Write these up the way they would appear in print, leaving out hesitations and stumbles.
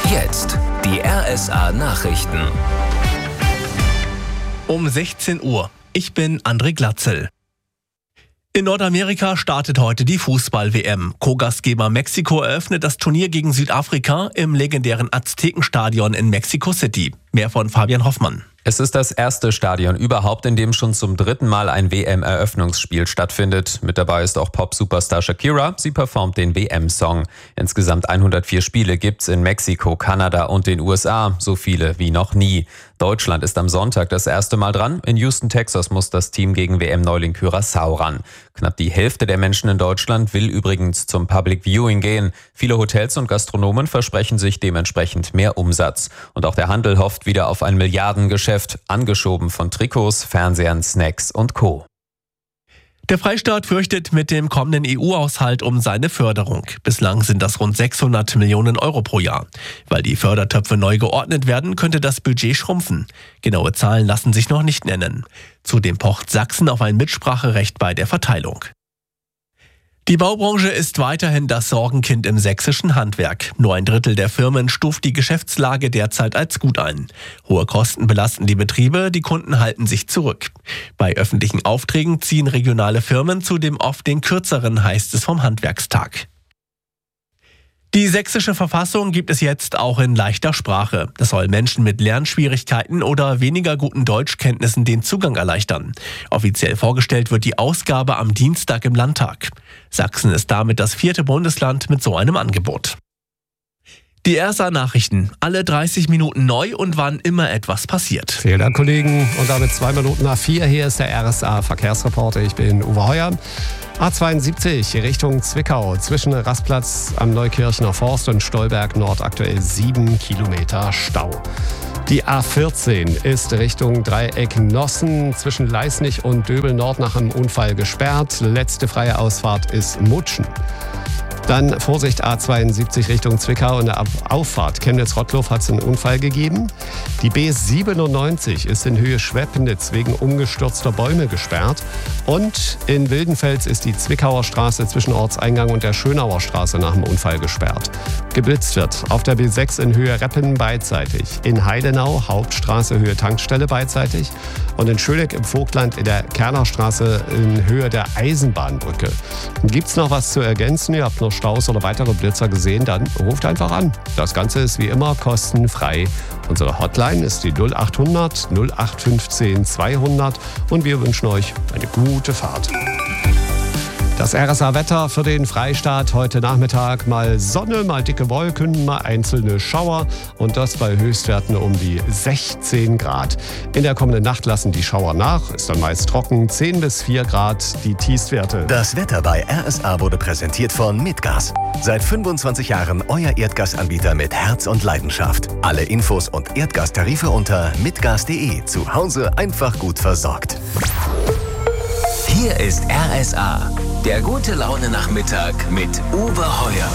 Jetzt die RSA Nachrichten. Um 16 Uhr. Ich bin André Glatzel. In Nordamerika startet heute die Fußball-WM. Co-Gastgeber Mexiko eröffnet das Turnier gegen Südafrika im legendären Aztekenstadion in Mexico City. Mehr von Fabian Hoffmann. Es ist das erste Stadion überhaupt, in dem schon zum 3. Mal ein WM-Eröffnungsspiel stattfindet. Mit dabei ist auch Pop-Superstar Shakira. Sie performt den WM-Song. Insgesamt 104 Spiele gibt's in Mexiko, Kanada und den USA. So viele wie noch nie. Deutschland ist am Sonntag das erste Mal dran. In Houston, Texas muss das Team gegen WM-Neuling Curaçao ran. Knapp die Hälfte der Menschen in Deutschland will übrigens zum Public Viewing gehen. Viele Hotels und Gastronomen versprechen sich dementsprechend mehr Umsatz. Und auch der Handel hofft wieder auf ein Milliardengeschäft, angeschoben von Trikots, Fernsehern, Snacks und Co. Der Freistaat fürchtet mit dem kommenden EU-Haushalt um seine Förderung. Bislang sind das rund 600 Millionen Euro pro Jahr. Weil die Fördertöpfe neu geordnet werden, könnte das Budget schrumpfen. Genaue Zahlen lassen sich noch nicht nennen. Zudem pocht Sachsen auf ein Mitspracherecht bei der Verteilung. Die Baubranche ist weiterhin das Sorgenkind im sächsischen Handwerk. Nur ein Drittel der Firmen stuft die Geschäftslage derzeit als gut ein. Hohe Kosten belasten die Betriebe, die Kunden halten sich zurück. Bei öffentlichen Aufträgen ziehen regionale Firmen zudem oft den kürzeren, heißt es vom Handwerkstag. Die sächsische Verfassung gibt es jetzt auch in leichter Sprache. Das soll Menschen mit Lernschwierigkeiten oder weniger guten Deutschkenntnissen den Zugang erleichtern. Offiziell vorgestellt wird die Ausgabe am Dienstag im Landtag. Sachsen ist damit das 4. Bundesland mit so einem Angebot. Die RSA Nachrichten. Alle 30 Minuten neu und wann immer etwas passiert. Vielen Dank, Kollegen. Und damit 2 Minuten nach 4. Hier ist der RSA Verkehrsreporter. Ich bin Uwe Heuer. A72 Richtung Zwickau. Zwischen Rastplatz am Neukirchener Forst und Stolberg Nord aktuell 7 Kilometer Stau. Die A14 ist Richtung Dreieck Nossen zwischen Leisnig und Döbel Nord nach einem Unfall gesperrt. Letzte freie Ausfahrt ist Mutschen. Dann Vorsicht A72 Richtung Zwickau. In der Auffahrt Chemnitz-Rottloff hat es einen Unfall gegeben. Die B97 ist in Höhe Schweppnitz wegen umgestürzter Bäume gesperrt. Und in Wildenfels ist die Zwickauer Straße zwischen Ortseingang und der Schönauer Straße nach dem Unfall gesperrt. Geblitzt wird auf der B6 in Höhe Reppen beidseitig. In Heidenau Hauptstraße Höhe Tankstelle beidseitig. Und in Schöneck im Vogtland in der Kerner Straße in Höhe der Eisenbahnbrücke. Gibt's noch was zu ergänzen? Ihr habt noch Staus oder weitere Blitzer gesehen, dann ruft einfach an. Das Ganze ist wie immer kostenfrei. Unsere Hotline ist die 0800 0815 200 und wir wünschen euch eine gute Fahrt. Das RSA-Wetter für den Freistaat heute Nachmittag. Mal Sonne, mal dicke Wolken, mal einzelne Schauer und das bei Höchstwerten um die 16 Grad. In der kommenden Nacht lassen die Schauer nach, ist dann meist trocken, 10 bis 4 Grad die Tiefstwerte. Das Wetter bei RSA wurde präsentiert von Mitgas. Seit 25 Jahren euer Erdgasanbieter mit Herz und Leidenschaft. Alle Infos und Erdgastarife unter mitgas.de. Zu Hause einfach gut versorgt. Hier ist RSA. Der gute Laune-Nachmittag mit Uwe Heuer.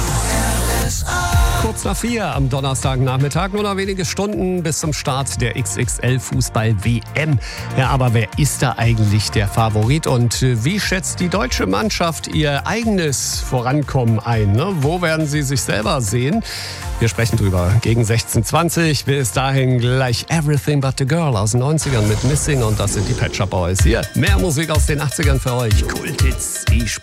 Kurz nach 4 am Donnerstagnachmittag, nur noch wenige Stunden bis zum Start der XXL-Fußball-WM. Ja, aber wer ist da eigentlich der Favorit und wie schätzt die deutsche Mannschaft ihr eigenes Vorankommen ein? Ne? Wo werden sie sich selber sehen? Wir sprechen drüber gegen 16:20. Bis dahin gleich Everything But The Girl aus den 90ern mit Missing und das sind die Pet Shop Boys. Hier, mehr Musik aus den 80ern für euch. Kulthits, wie